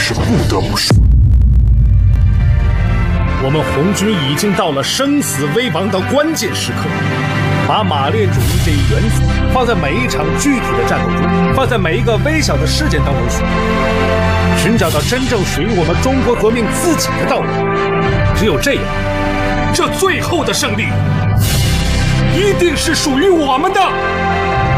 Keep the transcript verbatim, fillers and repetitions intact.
是不得不说。 我们红军已经到了生死危亡的关键时刻，把马列主义这一原则放在每一场具体的战斗中，放在每一个微小的事件当中去，寻找到真正属于我们中国革命自己的道路。只有这样，这最后的胜利一定是属于我们的。